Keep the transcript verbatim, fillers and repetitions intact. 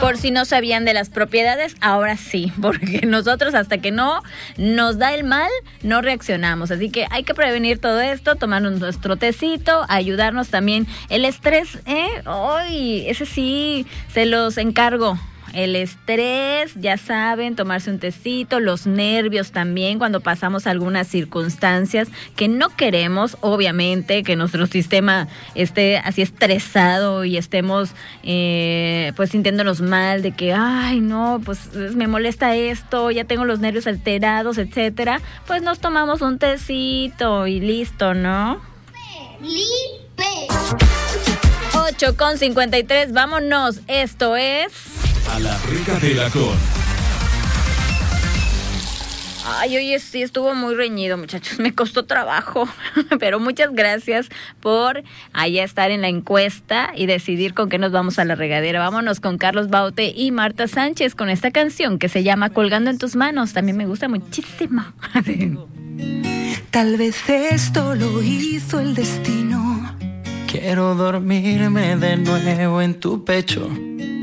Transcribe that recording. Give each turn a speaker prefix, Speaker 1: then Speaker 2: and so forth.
Speaker 1: Por si no sabían de las propiedades, ahora sí, porque nosotros hasta que no nos da el mal, no reaccionamos. Así que hay que prevenir todo esto, tomarnos nuestro tecito, ayudarnos también. El estrés, ¿eh? ¡Ay! Ese sí, se los encargo. El estrés, ya saben, tomarse un tecito, los nervios también cuando pasamos algunas circunstancias que no queremos, obviamente, que nuestro sistema esté así estresado y estemos eh, pues sintiéndonos mal de que, ay, no, pues me molesta esto, ya tengo los nervios alterados, etcétera. Pues nos tomamos un tecito y listo, ¿no? Felipe. ocho con cincuenta y tres, vámonos, esto es...
Speaker 2: A la Ricadera con...
Speaker 1: Ay, oye, sí, estuvo muy reñido, muchachos, me costó trabajo, pero muchas gracias por allá estar en la encuesta y decidir con qué nos vamos a la regadera. Vámonos con Carlos Baute y Marta Sánchez con esta canción que se llama Colgando en tus manos, también me gusta muchísimo.
Speaker 3: Tal vez esto lo hizo el destino. Quiero dormirme de nuevo en tu pecho.